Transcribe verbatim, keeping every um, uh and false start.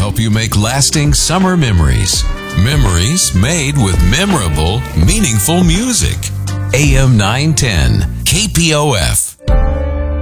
help you make lasting summer memories. Memories made with memorable, meaningful music. A M nine ten, K P O F.